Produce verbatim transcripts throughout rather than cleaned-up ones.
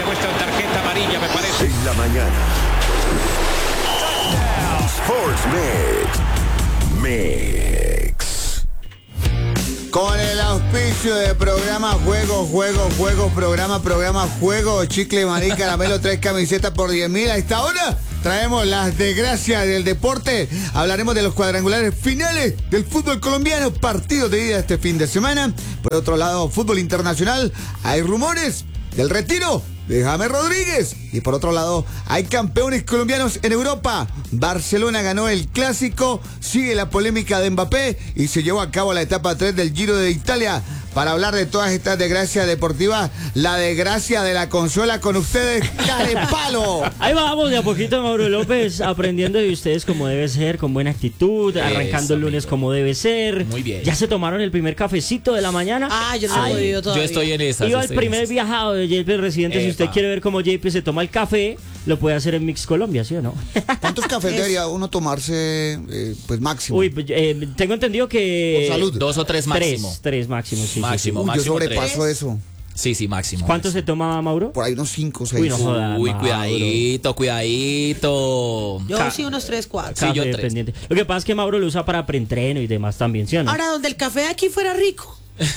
cuesta una tarjeta amarilla, me parece. En la mañana. Sports Mix. Mix. Con el auspicio de programa Juego, Juego, Juego, programa, programa, Juego, Chicle, Maní, Caramelo, tres camisetas por diez mil. A esta hora traemos las desgracias del deporte. Hablaremos de los cuadrangulares finales del fútbol colombiano, partidos de ida este fin de semana. Por otro lado, fútbol internacional, hay rumores del retiro de James Rodríguez. Y por otro lado, hay campeones colombianos en Europa. Barcelona ganó el Clásico, sigue la polémica de Mbappé y se llevó a cabo la etapa tres del Giro de Italia. Para hablar de todas estas desgracias deportivas, la desgracia de la consola con ustedes, Carepalo. Ahí vamos de a poquito, Mauro López, aprendiendo de ustedes como debe ser, con buena actitud, arrancando Eso, el lunes amigo. Como debe ser. Muy bien. ¿Ya se tomaron el primer cafecito de la mañana? Ah, yo no lo he podido todavía. Yo estoy en esa. Iba el primer viajado de J P Residente. Si usted quiere ver cómo J P se toma el café, lo puede hacer en Mix Colombia, ¿sí o no? ¿Cuántos cafés debería uno tomarse, eh, pues máximo? Uy, eh, tengo entendido que... Por salud. Dos o tres máximo. Tres, tres máximo, sí. Máximo, sí, sí. Uy, máximo yo sobrepaso tres. eso. Sí, sí, máximo. ¿Cuánto máximo. se toma, Mauro? Por ahí unos cinco, seis. Uy, no joda, Uy, Mauro. cuidadito, cuidadito. Yo Ca- sí unos tres, cuatro. Sí, yo Café tres. dependiente. Lo que pasa es que Mauro lo usa para preentreno y demás también, ¿sí o no? Ahora, donde el café de aquí fuera rico.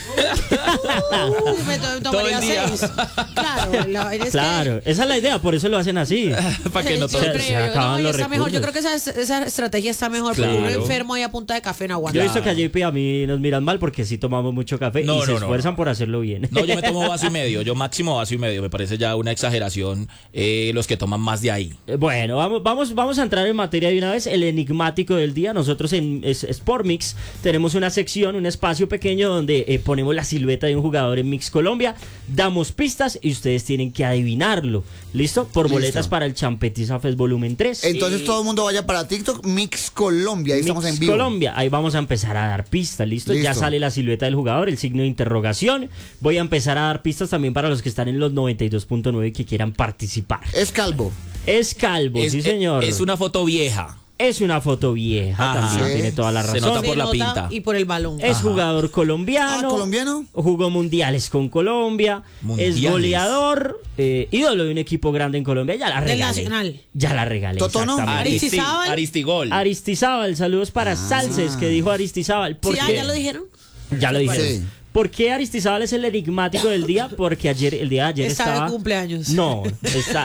Uy, me to- Todo el tomaría día. seis. Claro, la vaina es Claro, esa es la idea, por eso lo hacen así. Para que no yo tome. se- creo, se acaban no, y los está mejor. Yo recursos. creo que esa, esa estrategia está mejor. Claro. Porque uno enfermo ahí a punta de café no aguanta. Yo he visto que a J P a mí nos miran mal porque sí tomamos mucho café No, y no, se no, esfuerzan no. por hacerlo bien. No, yo me tomo vaso y medio. Yo máximo vaso y medio. Me parece ya una exageración eh, los que toman más de ahí. Eh, Bueno, vamos, vamos, vamos a entrar en materia de una vez. El enigmático del día. Nosotros en es- Sport Mix tenemos una sección, un espacio pequeño donde eh, ponemos la silueta de un jugador en Mix Colombia, damos pistas y ustedes tienen que adivinarlo. ¿Listo? Por Listo. boletas para el Champetiza Fest Volumen tres. Entonces todo el mundo vaya para TikTok, Mix Colombia, ahí estamos Mix en vivo. Colombia, ahí vamos a empezar a dar pistas, ¿listo? Ya Listo. sale la silueta del jugador, el signo de interrogación. Voy a empezar a dar pistas también para los que están en los noventa y dos punto nueve y que quieran participar. Es calvo. Es calvo, Es, sí señor. Es una foto vieja. Es una foto vieja, Ajá. también Sí. tiene toda la Se razón. nota Se por la nota pinta. Y por el balón. Es jugador colombiano. Ah, ¿colombiano? Jugó mundiales con Colombia. Mundiales. Es goleador. eh, ídolo de un equipo grande en Colombia. Ya la Del regalé. Nacional. Ya la regalé. ¿Totono? exactamente. Aristi- Aristizábal. Aristigol. Aristizábal, saludos para Salces, que dijo Aristizábal. ¿Por Sí, ah, qué? ya lo dijeron. Ya lo dijeron. Sí. ¿Por qué Aristizábal es el enigmático del día? Porque ayer, el día de ayer Estaba de estaba... cumpleaños. No, está...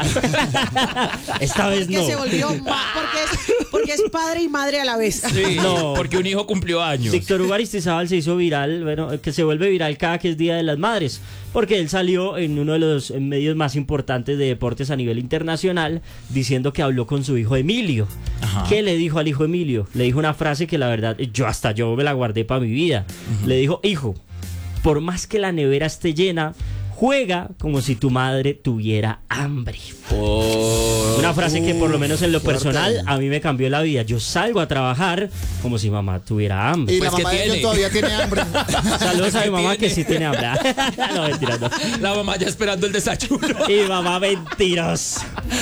esta vez Porque no. se volvió ma- porque es, porque es padre y madre a la vez. Sí, No. porque un hijo cumplió años. Víctor Hugo Aristizábal se hizo viral, bueno, que se vuelve viral cada que es Día de las Madres, porque él salió en uno de los medios más importantes de deportes a nivel internacional diciendo que habló con su hijo Emilio. Ajá. ¿Qué le dijo al hijo Emilio? Le dijo una frase que la verdad, yo hasta yo me la guardé para mi vida. Le dijo, hijo, por más que la nevera esté llena, juega como si tu madre tuviera hambre. Oh. Una frase que por lo menos en lo fuerte. personal a mí me cambió la vida. Yo salgo a trabajar como si mamá tuviera hambre. Y Pues, la ¿qué mamá de ellos tiene? todavía tiene hambre. Saludos a mi ¿Qué mamá tiene? que sí tiene hambre. No, mentira, no. La mamá ya esperando el desayuno. Y mamá, mentiros.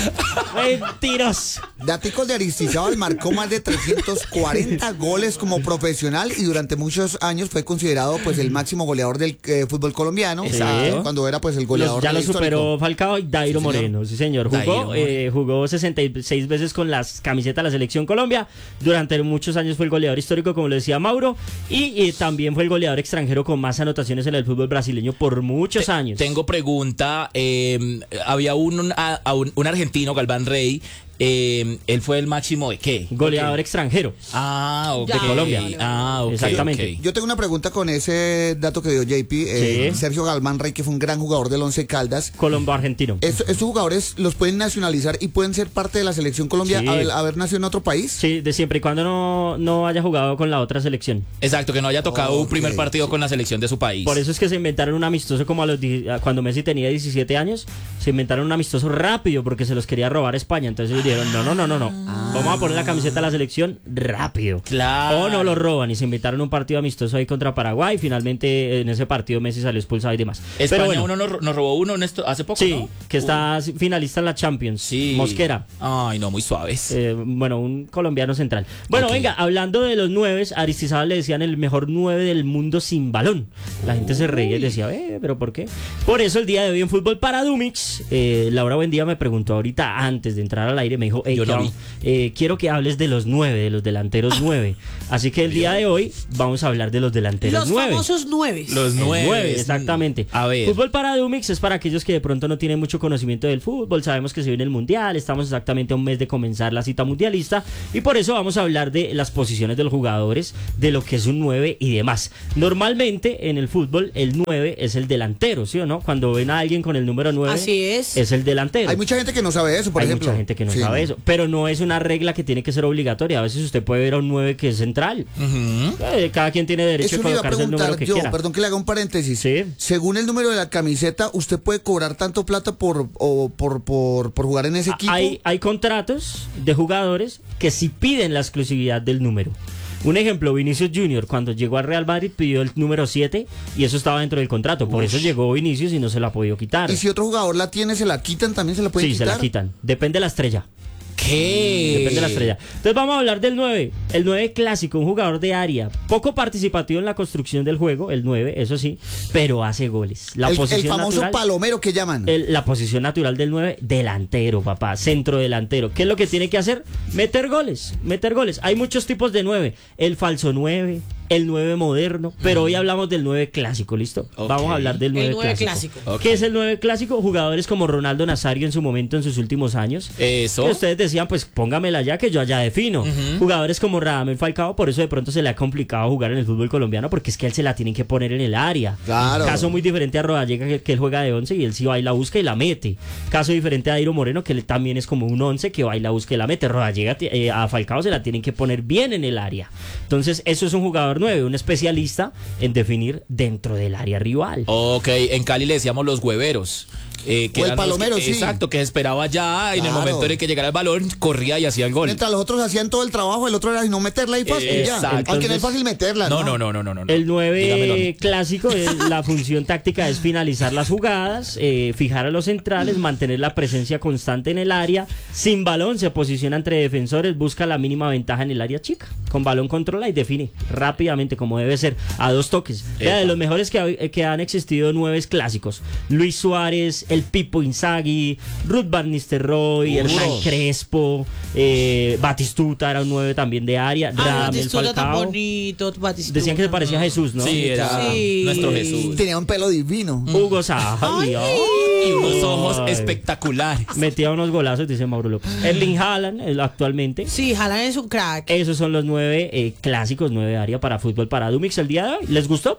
Mentiros. Daticos de Aristizábal marcó más de trescientos cuarenta goles como profesional y durante muchos años fue considerado pues el máximo goleador del eh, fútbol colombiano. Exacto. Cuando era pues el goleador Los- ya lo histórico. superó Falcao y Dairo Sí, señor. Moreno, sí señor. Dairo Jugó, Moreno. eh, jugó sesenta y seis veces con las camisetas de la Selección Colombia. Durante muchos años fue el goleador histórico, como lo decía Mauro. Y, y también fue el goleador extranjero con más anotaciones en el fútbol brasileño por muchos años. Tengo pregunta. eh, había un, a- a un, un argentino, Galván Rey. eh, él fue el máximo de qué? Goleador Ok. extranjero. Ah, ok. De Colombia. Ah, ok. Exactamente. ok. Yo tengo una pregunta con ese dato que dio J P. eh, Sí. Sergio Galván Rey, que fue un gran jugador del Once Caldas. Colombo-argentino. ¿Est- ¿Estos jugadores los pueden nacionalizar y pueden ser parte de la selección Colombia Sí. haber, haber nacido en otro país? Sí, de siempre y cuando no, no haya jugado con la otra selección. Exacto, que no haya tocado un Ok. primer partido con la selección de su país. Por eso es que se inventaron un amistoso como a los die- a- cuando Messi tenía diecisiete años, se inventaron un amistoso rápido porque se los quería robar España. Entonces ellos dijeron, no, no, no, no, no. Vamos a poner la camiseta de la selección rápido. Claro. O no lo roban y se inventaron un partido amistoso ahí contra Paraguay. Finalmente en ese partido Messi salió expulsado y demás. España Pero bueno, uno nos, nos robó uno en esto, hace poco, sí, ¿no? que está finalista en la Champions. Sí. Mosquera. Ay, no, muy suaves. Eh, bueno, un colombiano central. Bueno, Ok. venga, hablando de los nueves, a Aristizábal le decían el mejor nueve del mundo sin balón. La gente se reía y decía, eh, ¿pero por qué? Por eso el día de hoy en Fútbol para Dumix Dumix, eh, Laura Buendía me preguntó ahorita antes de entrar al aire, me dijo, hey, Yo no Clau, vi. eh, quiero que hables de los nueve, de los delanteros nueve. Así que el día de hoy vamos a hablar de los delanteros Los nueve. famosos nueve. Los El nueve. nueve, exactamente. A ver. Fútbol para Dumix es para aquellos que de pronto no tienen mucho conocimiento del fútbol. Sabemos que se viene el mundial, estamos exactamente a un mes de comenzar la cita mundialista y por eso vamos a hablar de las posiciones de los jugadores, de lo que es un nueve y demás. Normalmente en el fútbol el nueve es el delantero, ¿sí o no? Cuando ven a alguien con el número nueve, Así es. es el delantero. Hay mucha gente que no sabe eso, por Hay ejemplo. mucha gente que no Sí. sabe eso, pero no es una regla que tiene que ser obligatoria. A veces usted puede ver a un nueve que es central. Eh, cada quien tiene derecho Eso a le iba a colocarse el número preguntar que yo, quiera. perdón que le haga un paréntesis. Sí. Según el número de la camiseta, ¿usted puede cobrar tanto plata por, o por, por, por jugar en ese equipo? Hay, hay contratos de jugadores que sí piden la exclusividad del número. Un ejemplo, Vinicius Junior cuando llegó al Real Madrid pidió el número siete y eso estaba dentro del contrato. Por eso llegó Vinicius y no se lo ha podido quitar. Y si otro jugador la tiene, ¿se la quitan? ¿También se la pueden Sí, quitar? se la quitan. Depende de la estrella. ¿Qué? Depende de la estrella. Entonces vamos a hablar del nueve. El nueve clásico, un jugador de área. Poco participativo en la construcción del juego, el nueve, eso sí, pero hace goles. La el, posición el famoso natural, palomero que llaman. el- la posición natural del nueve, delantero, papá, centro delantero. ¿Qué es lo que tiene que hacer? Meter goles, meter goles. Hay muchos tipos de nueve. El falso nueve, el nueve moderno, pero hoy hablamos del nueve clásico, ¿listo? Ok. Vamos a hablar del nueve, El nueve clásico. clásico. Ok. ¿Qué es el nueve clásico? Jugadores como Ronaldo Nazario en su momento, en sus últimos años. Eso. Que ustedes decían, pues póngamela ya que yo allá defino. Jugadores como Radamel Falcao, por eso de pronto se le ha complicado jugar en el fútbol colombiano, porque es que a él se la tienen que poner en el área. Claro. Caso muy diferente a Rodallega, que, que él juega de once y él sí va y la busca y la mete. Caso diferente a Dairo Moreno, que él también es como un once que va y la busca y la mete. Rodallega, eh, a Falcao se la tienen que poner bien en el área. Entonces, eso es un jugador nueve, un especialista en definir dentro del área rival. Ok, en Cali le decíamos los hueveros. Eh, que O el eran los palomero, que- sí. Exacto, que esperaba ya y en el Claro. momento en el que llegara el balón, corría y hacía el gol. Mientras los otros hacían todo el trabajo, el otro era no meterla y fácil. ya. Exacto. Aunque no es Entonces- fácil meterla. No, no, no, no, no, no. El Dígamelo a nueve mí. clásico, es- la función táctica es finalizar las jugadas, eh, fijar a los centrales, mantener la presencia constante en el área. Sin balón se posiciona entre defensores, busca la mínima ventaja en el área chica. Con balón controla y define rápidamente como debe ser, a dos toques. Vea, de Epa. los mejores que, ha- que han existido nueve clásicos. Luis Suárez, el Pipo Inzaghi, Ruth Van Nistelrooy, Uf. Hernán Crespo, eh, Batistuta era un nueve también de área, Ah, Radamel Batistuta tan Falcao. bonito, Batistuta. Decían que se parecía a Jesús, ¿no? Sí, era Sí. nuestro Jesús. Tenía un pelo divino. Hugo Saja. Y unos ojos espectaculares. Metía unos golazos, dice Mauro López. Erling Haaland, el- actualmente. Sí, Haaland es un crack. Esos son los nueve eh, clásicos, nueve de área para fútbol para Dumix el día de hoy. ¿Les gustó?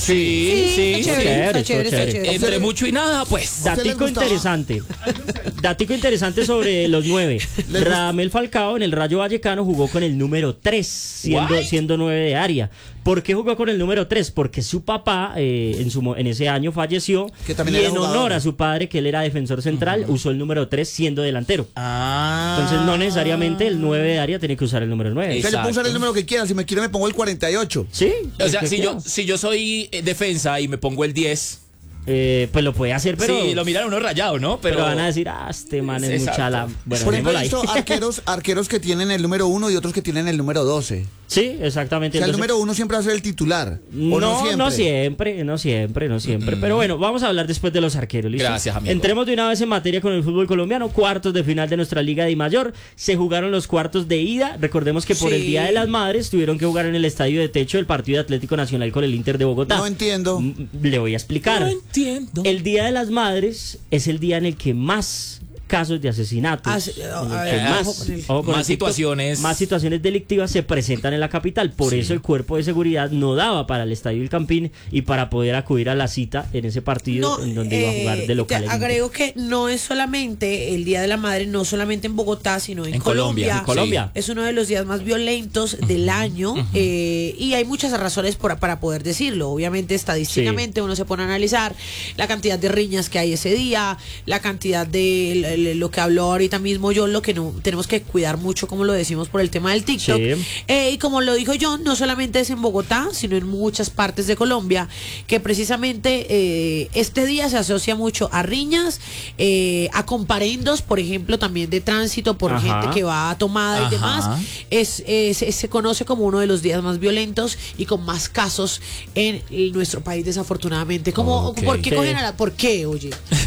Sí, sí, está sí. chévere, está chévere, chévere, está chévere. chévere. Entre mucho y nada, pues. ¿A usted les Datico gustaba? interesante. Datico interesante sobre los nueve. ¿Les gust- Radamel Falcao en el Rayo Vallecano jugó con el número tres, siendo, What? siendo nueve de área. ¿Por qué jugó con el número tres? Porque su papá eh, en, su, mo- en ese año falleció Que también y era en jugador. honor a su padre, que él era defensor central, usó el número tres siendo delantero. Ah. Entonces no necesariamente el nueve de área tiene que usar el número nueve. O sea, le puedo usar Exacto. el número que quiera. Si me quiere, me pongo el cuarenta y ocho. Sí. O sea, el que si quiera. yo, si yo soy eh, defensa y me pongo el diez, Eh, pues lo puede hacer, pero, sí, lo miran uno rayado, ¿no? pero, Pero, van a decir, ah, este man es Exacto. mucha la... Bueno, Por ejemplo, he dejémosla visto ahí. arqueros, arqueros que tienen el número uno y otros que tienen el número doce. Sí, exactamente. O sea, el Entonces- número uno siempre va a ser el titular. ¿o No, no siempre? no siempre, no siempre, no siempre. Pero bueno, vamos a hablar después de los arqueros, ¿listo? Gracias, amigo. Entremos de una vez en materia con el fútbol colombiano. Cuartos de final de nuestra Liga de Mayor. Se jugaron los cuartos de ida. Recordemos que por Sí. el Día de las Madres tuvieron que jugar en el estadio de techo del partido de Atlético Nacional con el Inter de Bogotá. No entiendo. Mm, Le voy a explicar. No entiendo. El Día de las Madres es el día en el que más casos de asesinatos, Ah, sí, en el a que ver, más, ojo con el- ojo con Más el TikTok, situaciones. más situaciones delictivas se presentan en la capital. Por eso el cuerpo de seguridad no daba para el Estadio El Campín y para poder acudir a la cita en ese partido No, en donde iba a jugar eh, de local. te el Inter. agrego que no es solamente el Día de la Madre, no solamente en Bogotá, sino en, En Colombia, en Colombia. Es uno de los días más violentos del año eh, y hay muchas razones por- para poder decirlo. Obviamente, estadísticamente, uno se pone a analizar la cantidad de riñas que hay ese día, la cantidad de l- l- lo que habló ahorita mismo yo, lo que no tenemos que cuidar mucho, como lo decimos por el tema del TikTok. Sí. Eh, y como lo dijo John, no solamente es en Bogotá, sino en muchas partes de Colombia, que precisamente eh, este día se asocia mucho a riñas, eh, a comparendos, por ejemplo, también de tránsito por Ajá. gente que va tomada y Ajá. demás. Es, es- es- se conoce como uno de los días más violentos y con más casos en el- nuestro país, desafortunadamente. Como, Ok. ¿Por qué Sí. cogen a la, ¿Por qué, oye?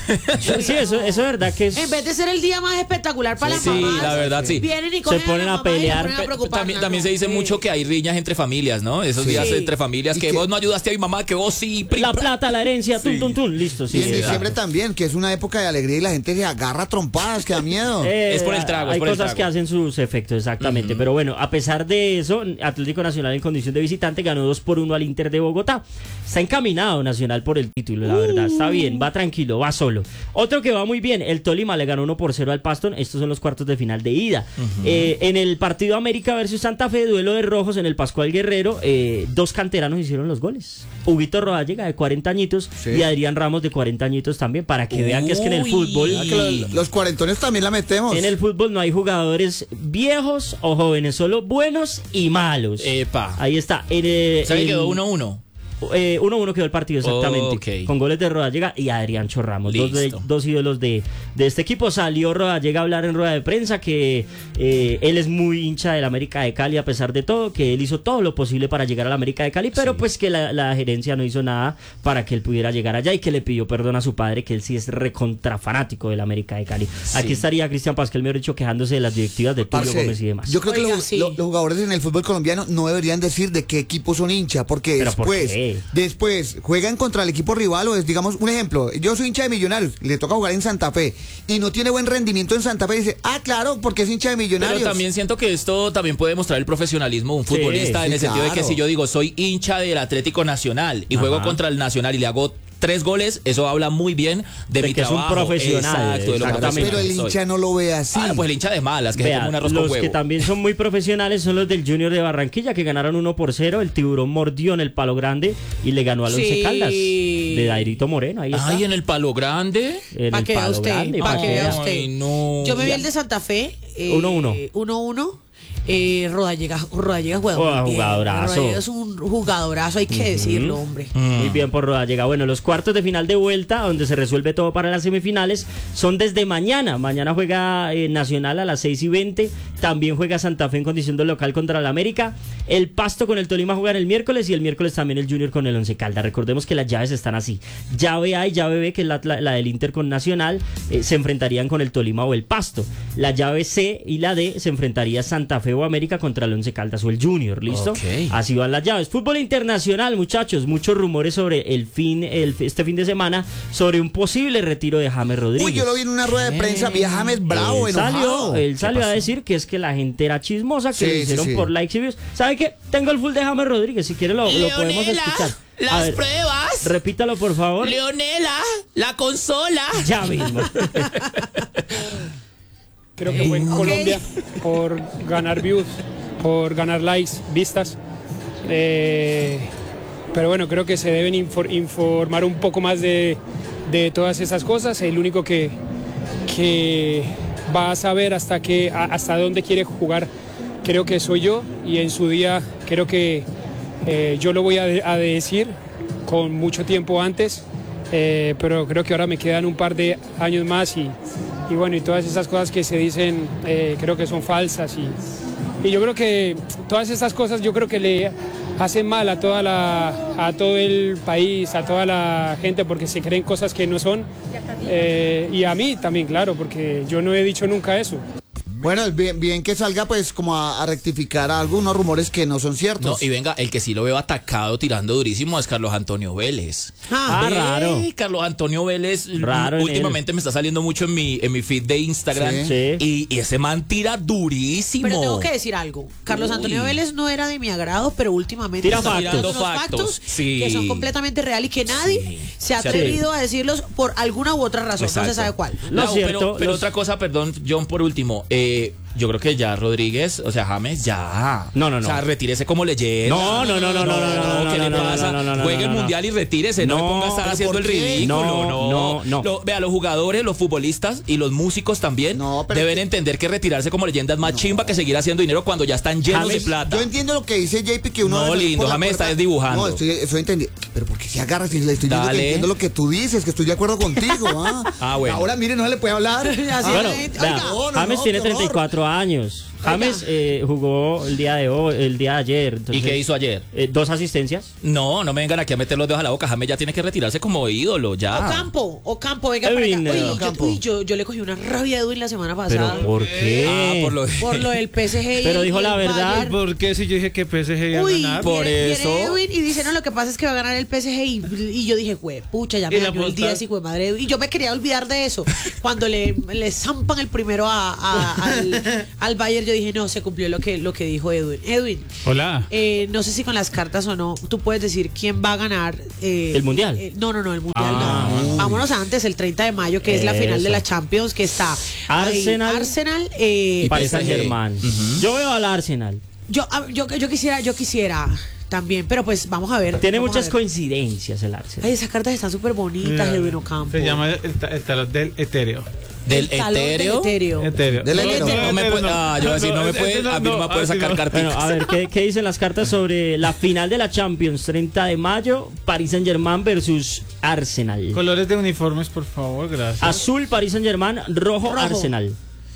Sí, eso, eso es verdad que es... En vez de ser el día más espectacular para Sí, las mamás, la verdad, sí. vienen y Se cogen ponen la a mamá y la pelear. ponen a preocupar. También, No, también se dice sí. mucho que hay riñas entre familias, ¿no? Esos Sí. días Sí. entre familias Y que, que- vos no ayudaste a mi mamá, que vos sí. pri- La plata, la herencia, tun, tun, tun, listo, sí. Y en exacto. diciembre también, que es una época de alegría y la gente se agarra a trompadas, que da miedo. Eh, Es por el trago, es Hay por el cosas trago. que hacen sus efectos, exactamente. Pero bueno, a pesar de eso, Atlético Nacional en condición de visitante ganó dos por uno al Inter de Bogotá. Está encaminado Nacional por el título, la verdad. Está bien, va tranquilo, va solo. Otro que va muy bien, el Tolima le ganó uno por cero al Pasto. Estos son los cuartos de final de ida. Eh, en el partido América versus Santa Fe, duelo de rojos en el Pascual Guerrero, eh, dos canteranos hicieron los goles. Huguito Rodallega de cuarenta añitos Sí. y Adrián Ramos de cuarenta añitos también, para que vean que es que en el Uy. fútbol... Ah, que lo- los cuarentones también la metemos. En el fútbol no hay jugadores viejos o jóvenes, solo buenos y malos. Epa. Ahí está. En, eh, ¿Sabe que en- quedó uno uno? eh, uno uno quedó el partido exactamente. Ok. Con goles de Rodallega y Adrián Chorramos. Dos, de- Listo. dos ídolos de, de este equipo. Salió Rodallega a hablar en rueda de prensa que eh, él es muy hincha del América de Cali a pesar de todo, que él hizo todo lo posible para llegar al América de Cali, pero pues que la, la gerencia no hizo nada para que él pudiera llegar allá y que le pidió perdón a su padre, que él sí es recontra fanático del América de Cali. Aquí estaría Cristian Pascual, mejor dicho, quejándose de las directivas de Tulio Parce, Gómez y demás. yo creo que Oiga, los, sí. lo- los jugadores en el fútbol colombiano no deberían decir de qué equipo son hincha, porque ¿Pero por después, qué? después juegan contra el equipo rival o es, digamos, un ejemplo, yo soy hincha de Millonarios, le toca jugar en Santa Fe y no tiene buen rendimiento en Santa Fe y dice, ah, claro, porque es hincha de Millonarios. Pero también siento que esto también puede mostrar el profesionalismo de un Sí, futbolista en sí, el sentido de que claro. si yo digo soy hincha del Atlético Nacional y Ajá. juego contra el Nacional y le hago tres goles, eso habla muy bien de, De mi que es un trabajo. profesional, Exacto, de lo exactamente. Pero el profesional que hincha soy. no lo ve así. Ah, pues el hincha de malas, que es Vea, como un arroz los con huevo. que también son muy profesionales son los del Junior de Barranquilla, que ganaron uno por cero. El Tiburón mordió en el Palo Grande y le ganó al Once Sí. Caldas de Dairito Moreno. Ahí está. Ay, en el palo grande. En Para el que vea Palo usted, Grande, para pa' que que vea vea. usted. Ay, no. Yo me vi el de Santa Fe. eh, uno uno. uno uno. Eh, Rodallega, Rodallega juega Oh, muy bien. jugadorazo. Rodallega es un jugadorazo, hay que decirlo, hombre. Muy bien por Rodallega. Bueno, los cuartos de final de vuelta, donde se resuelve todo para las semifinales, son desde mañana. Mañana juega eh, Nacional a las seis y veinte. También juega Santa Fe en condición de local contra el América. El Pasto con el Tolima juegan el miércoles y el miércoles también el Junior con el Once Caldas. Recordemos que las llaves están así. Llave A y llave B, que es la, la- la del Inter con Nacional, eh, se enfrentarían con el Tolima o el Pasto. La llave C y la D se enfrentaría Santa Fe o América contra el Once Caldas o el Junior. ¿Listo? Ok. Así van las llaves. Fútbol internacional, muchachos. Muchos rumores sobre el fin, el, este fin de semana, sobre un posible retiro de James Rodríguez. Uy, yo lo vi en una rueda de prensa, vi a James bravo, él enojado. salió, él salió a decir que es que la gente era chismosa, que Sí, lo sí, hicieron sí. por likes y views. ¿Sabe qué? Tengo el full de James Rodríguez, si quiere lo, lo podemos Leonela, escuchar. A las ver, pruebas. repítalo por favor. Leonela, la consola. Ya mismo. Creo que fue en Ok. Colombia por ganar views, por ganar likes, vistas. Eh, pero bueno, creo que se deben infor- informar un poco más de, de todas esas cosas. El único que, que va a saber hasta, que, a- hasta dónde quiere jugar, creo que soy yo. Y en su día creo que eh, yo lo voy a, de- a decir con mucho tiempo antes. Eh, pero creo que ahora me quedan un par de años más y, y bueno, y todas esas cosas que se dicen eh, creo que son falsas y, y yo creo que todas esas cosas yo creo que le hacen mal a toda la a todo el país, a toda la gente porque se creen cosas que no son eh, y a mí también, claro, porque yo no he dicho nunca eso. Bueno, es bien, bien que salga pues como a, a rectificar algunos rumores que no son No, ciertos. y venga, el que sí lo veo atacado tirando durísimo es Carlos Antonio Vélez. Ah, Ah, Ve, raro. Carlos Antonio Vélez Raro en últimamente me está saliendo mucho en mi en mi feed de Instagram Sí. y, y ese man tira durísimo. Pero tengo que decir algo. Carlos Uy. Antonio Vélez no era de mi agrado, pero últimamente Tira está factos. tirando unos Tirando factos, factos sí. que son completamente reales y que nadie Sí. se ha Sí. atrevido a decirlos por alguna u otra razón. No Exacto. se sabe cuál. Lo Lau, cierto, pero, pero los- otra cosa, perdón, John, por último, eh, yo creo que ya Rodríguez, o sea, James, ya. No, no, no. O sea, retírese como leyenda. No, no, no, no, no, no, no, ¿qué no, le no, pasa? no, no, no, Juegue no, el no. mundial y retírese, no, No, me ponga a estar ¿pero haciendo por el qué? ridículo. No, No, no, no. Lo- vea, los jugadores, los futbolistas y los músicos también No, pero deben es que- entender que retirarse como leyenda es más chimba que seguir haciendo dinero cuando ya están llenos James, de plata. Yo entiendo lo que dice J P, que uno No, debe salir lindo, por la James, puerta. estás dibujando. No, estoy, estoy entendiendo. Pero ¿por qué se agarra si le estoy diciendo que Dale. entiendo lo que tú dices, que estoy de acuerdo contigo? ¿ah? Ah, bueno. Ahora mire, no se le puede hablar. Así Ah, Bueno, Oiga, vea, no, no, James no, tiene qué treinta y cuatro cuatro años. James eh, jugó el día de hoy, el día de ayer. Entonces, ¿Y qué hizo ayer? eh, dos asistencias. No, no me vengan aquí a meter los dedos a la boca. James ya tiene que retirarse como ídolo, ya. Ocampo, Ocampo, venga Edwin, para acá. eh, Uy, yo, Ocampo. uy, yo, yo le cogí una rabia a Edwin la semana Pero pasada. ¿por qué? Ah, por lo de- Por lo del P S G. y Pero el- dijo y la el verdad. Bayern. ¿Por qué si yo dije que P S G iba a Uy, ganar? Por viene, eso. viene Edwin y dice, no, lo que pasa es que va a ganar el P S G y, y yo dije, güey, pucha, ya me Y la dañó el postal. día, hijo de madre. Edwin. Y yo me quería olvidar de eso. Cuando le, le zampan el primero a, a- al, al Bayern, yo dije, no, se cumplió lo que, lo que dijo Edwin. Edwin, Hola. eh, no sé si con las cartas o no, tú puedes decir quién va a ganar. eh, ¿El Mundial? eh, no, no, no, el Mundial Ah, no. Vámonos antes, el treinta de mayo, que es la final de Eso. la Champions, que está ahí, Arsenal. Arsenal eh, Y Paris P S G. Saint Germain. Yo veo al Arsenal. yo, ah, yo, yo quisiera, yo quisiera también, pero pues vamos a ver. Tiene vamos a muchas ver. coincidencias el Arsenal. Ay, esas cartas están súper bonitas, Edwin Ocampo. Se llama el, ta- el tarot del etéreo. ¿Del El talón del etéreo? etéreo. Etéreo. Del No, etéreo. no, No me etéreo puede, no. ah, yo iba a decir, no me ese puede, a mí no me puede así sacar no. carticas. Bueno, a ver, ¿qué, qué dicen las cartas sobre la final de la Champions? treinta de mayo, Paris Saint Germain versus Arsenal. Colores de uniformes, por favor, gracias. Azul, Paris Saint Germain, rojo, Rojo. Arsenal.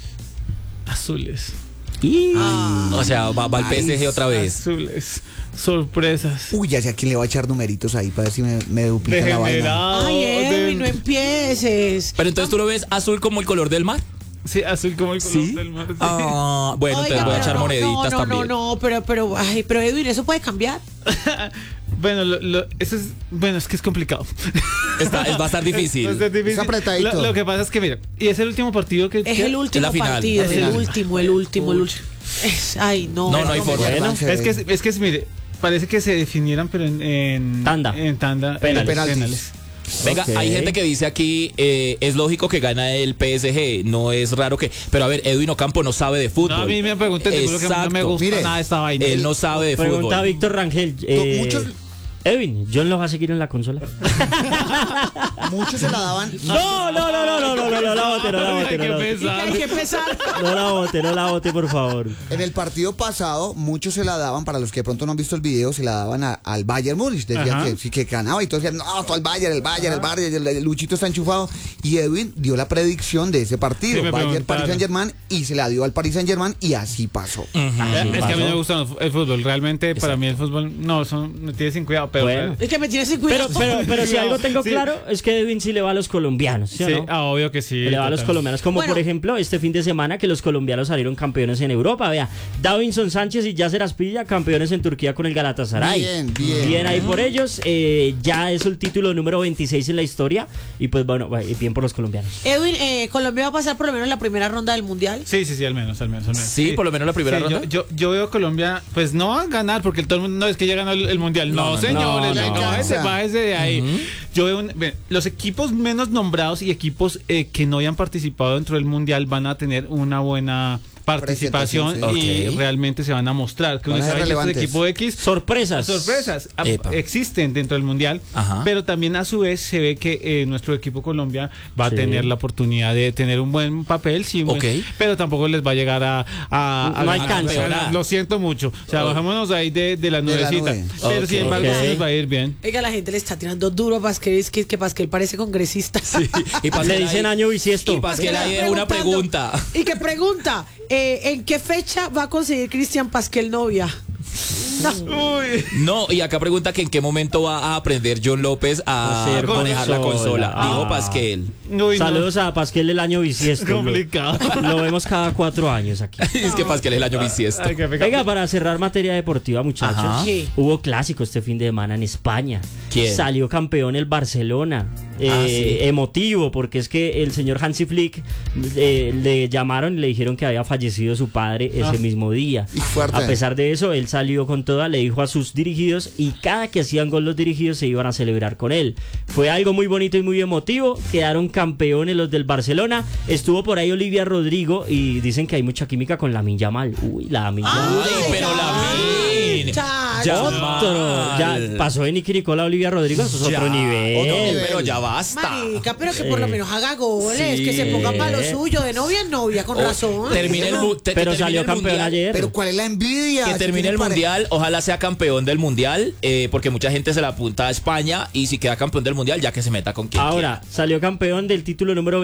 Azules. Y O sea, va, va el P S G otra vez. Azules. Sorpresas. Uy, ya sé a quién le va a echar numeritos ahí para ver si me, me duplica la vaina. Degenerado. Ay, Edwin, de- no empieces. Pero entonces tú lo ves azul como el color del mar. Sí, azul como el color del mar. sí. Ah, bueno, Oiga, entonces voy a pero echar no, moneditas no, no, también. No, no, pero, pero, ay, pero Edwin, eso puede cambiar. Bueno, lo, lo- eso es, bueno, es que es complicado. Está, es, va a estar difícil. Va a estar difícil. Es apretadito. Lo, lo que pasa es que, mira, y es el último partido que... Es que- el último la final, partido, la el final. último, el último, el último. Es- ay, no. No, no hay forma. Bueno. Es que, es que, mire, parece que se definieran, pero en... en Tanda. En tanda. Penales. en Penaltis. Venga, Ok. hay gente que dice aquí, eh, es lógico que gana el P S G, no es raro que... Pero a ver, Edwin Ocampo no sabe de fútbol. No, a mí me preguntan, te juro que no me Exacto. gusta Mire, nada esta vaina. Él no sabe de pregunta a fútbol. Víctor Rangel. eh, muchos- Edwin, ¿John lo va a seguir en la consola? Muchos se la daban. No, no, no, no, no, no, no, no la bote, no la bote, Hay no que la bote. pensar. Hay que empezar. No la bote, no la bote, por favor. En el partido pasado, muchos se la daban, para los que de pronto no han visto el video, se la daban a- al Bayern Múnich. Decían Ajá. que sí que ganaba y todos decían, no, todo el Bayern, el Bayern, el Bayern, el, el Luchito está enchufado. Y Edwin dio la predicción de ese partido, Sí, me Bayern, preguntaron. Paris Saint Germain, y se la dio al Paris Saint Germain y así pasó. Eh, es que a mí pasó. me gusta el fútbol. Realmente, para mí el fútbol, no, son, me tiene sin cuidado. Pero, Bueno. Es que me tienes sin Pero, cuidado. pero, pero si algo tengo Sí. claro es que Edwin sí le va a los colombianos, ¿sí o sí, no? ah, obvio que sí. Le va a los total. colombianos, como Bueno. por ejemplo este fin de semana que los colombianos salieron campeones en Europa. Vea, Davinson Sánchez y Yasser Aspilla campeones en Turquía con el Galatasaray. Bien, bien. Bien ahí por ellos. eh, ya es el título número veintiséis en la historia. Y pues bueno, bien por los colombianos. Edwin, eh, Colombia va a pasar por lo menos la primera ronda del Mundial. Sí, sí, sí, al menos, al menos. Al menos. Sí, por lo menos la primera Sí, ronda. Yo, yo, yo veo a Colombia, pues no va a ganar, porque todo el mundo, no es que ya ganó el, el mundial. No, No, no, señores, no, no, no. bájese, bájese de ahí. Yo veo un- ve, los equipos menos nombrados y equipos eh, que no hayan participado dentro del mundial van a tener una buena participación Presentación, sí. y Ok. realmente se van a mostrar. Que Van uno a ser sabe que este relevantes. equipo X Sorpresas. sorpresas ah, Epa. existen dentro del mundial, Ajá. pero también a su vez se ve que eh, nuestro equipo Colombia va Sí. a tener la oportunidad de tener un buen papel, sí, buen- Ok. pero tampoco les va a llegar a, a, a No hay ganar. cancha. O sea, lo siento mucho, o sea, Oh. bajámonos ahí de, de la la nubecita, nube. pero Ok. sin embargo Ok. sí les va a ir bien. Oiga, la gente le está tirando duro a Pasquel, es que, que Pasquel parece congresista. Y Pasquel Le dicen ahí- año bisiesto. Y Pasquel ahí es una pregunta. Y que pregunta, eh, ¿en qué fecha va a conseguir Cristian Pasquel novia? No. No, y acá pregunta que en qué momento va a aprender John López a Hacer manejar la consola. consola. Dijo Ah. Pasquel. Uy, no. Saludos a Pasquel del año bisiesto. Lo- Complicado. Lo, vemos cada cuatro años aquí. Es que Pasquel es el año bisiesto. Ay, qué pecado. Venga, para cerrar materia deportiva, muchachos. Ajá. Sí. Hubo clásico este fin de semana en España. ¿Quién? Salió campeón el Barcelona. Eh, Ah, sí. Emotivo, porque es que el señor Hansi Flick eh, le llamaron y le dijeron que había fallecido su padre ese Ah. mismo día. Y fuerte. A pesar de eso, él salió con toda, le dijo a sus dirigidos y cada que hacían gol los dirigidos se iban a celebrar con él. Fue algo muy bonito y muy emotivo. Quedaron campeones los del Barcelona. Estuvo por ahí Olivia Rodrigo y dicen que hay mucha química con Lamine Yamal. Uy, Lamine Yamal. Ay, pero Lamine. Muchacho. Otro. Ya pasó de Nicky Nicola a Olivia Rodrigo, eso es otro Ya, nivel. otro nivel, pero ya basta. Marica, pero que por lo Sí. menos haga goles, Sí. que se ponga para lo suyo, de novia en novia, con O- razón. termine el mu- te- que Pero termine salió el campeón mundial. ayer. Pero ¿cuál es la envidia? Que Si termine tiene el pare- mundial, ojalá sea campeón del mundial, eh, porque mucha gente se la apunta a España y si queda campeón del mundial, ya que se meta con quien Ahora, salió campeón del título número